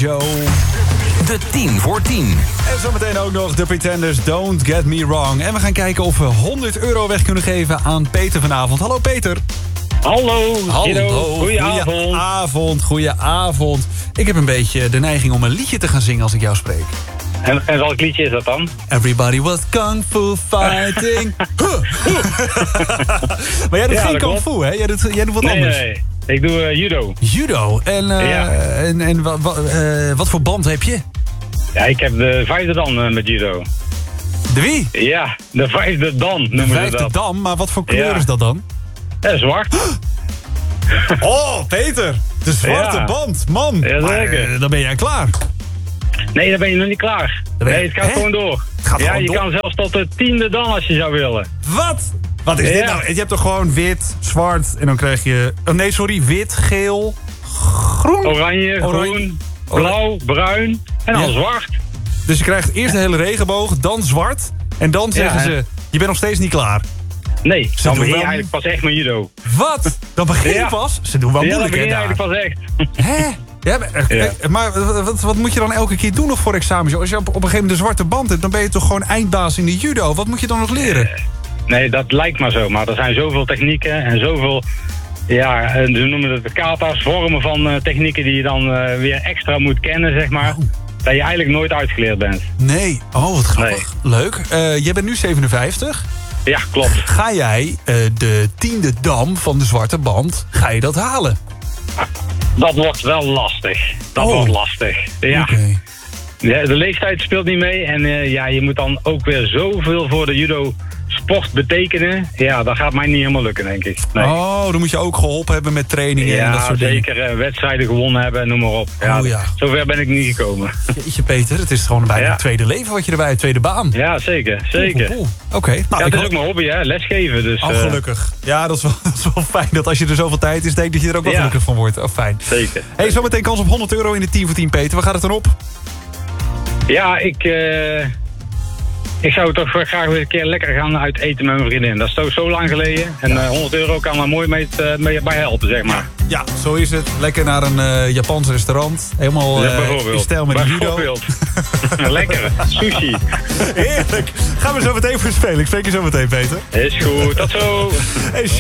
Joe. De 10 voor 10. En zometeen ook nog de Pretenders, Don't Get Me Wrong. En we gaan kijken of we €100 weg kunnen geven aan Peter vanavond. Hallo Peter. Hallo, Goedenavond. Ik heb een beetje de neiging om een liedje te gaan zingen als ik jou spreek. En welk liedje is dat dan? Everybody was kung fu fighting. Maar jij doet geen kung fu, hè? Jij doet wat anders. Nee. Ik doe judo. Judo. En wat voor band heb je? Ja, ik heb de 5e dan met judo. De wie? Ja, de 5e dan noemen we dat. De 5e dan, maar wat voor kleur is dat dan? Ja, zwart. Oh, Peter. De zwarte band, man. Ja, zeker. Dan ben jij klaar. Nee, dan ben je nog niet klaar. Nee, het gaat gewoon door. Je kan zelfs tot de 10e dan als je zou willen. Wat? Wat is dit nou? Je hebt toch gewoon wit, zwart en dan krijg je... Oh, nee, sorry, wit, geel, groen. Oranje, groen, blauw, bruin en dan zwart. Dus je krijgt eerst de hele regenboog, dan zwart. En dan zeggen ze, je bent nog steeds niet klaar. Nee, dan begin je eigenlijk pas echt met judo. Wat? Dan begin je pas? Ze doen wel moeilijk, hè? Ja, dan begin je eigenlijk pas echt. Hè? Ja, maar wat moet je dan elke keer doen nog voor examen? Als je op een gegeven moment de zwarte band hebt, dan ben je toch gewoon eindbaas in de judo. Wat moet je dan nog leren? Nee, dat lijkt maar zo. Maar er zijn zoveel technieken en zoveel... Ja, ze noemen het de kata's, vormen van technieken die je dan weer extra moet kennen, zeg maar. Dat je eigenlijk nooit uitgeleerd bent. Nee. Oh, wat grappig. Nee. Leuk. Jij bent nu 57. Ja, klopt. Ga jij de 10e dam van de zwarte band, ga je dat halen? Dat wordt wel lastig. Dat wordt lastig. Ja. Okay. Ja, de leeftijd speelt niet mee. En je moet dan ook weer zoveel voor de judo sport betekenen. Ja, dat gaat mij niet helemaal lukken, denk ik. Nee. Oh, dan moet je ook geholpen hebben met trainingen en dat soort dingen. Ja, zeker. Wedstrijden gewonnen hebben, noem maar op. Ja, zover ben ik niet gekomen. Jeetje, Peter, het is gewoon bijna het tweede leven wat je erbij hebt, tweede baan. Ja, zeker. Zeker. Oké. Nou, het is ook mijn hobby, hè. Lesgeven. Dus, gelukkig. Ja, dat is wel fijn dat als je er zoveel tijd is, denk dat je er ook wel gelukkig van wordt. Oh, fijn. Zeker. Hey, zometeen kans op €100 in de 10 voor 10, Peter. Waar gaat het dan op? Ja, ik zou toch graag weer een keer lekker gaan uit eten met mijn vriendin. Dat is toch zo lang geleden. En €100 kan daar mooi mee bij helpen, zeg maar. Ja, zo is het. Lekker naar een Japans restaurant. Helemaal in stijl met de judo. Lekker. Sushi. Heerlijk. Gaan we zo meteen voor spelen. Ik spreek je zo meteen, Peter. Is goed. Tot zo. Hey,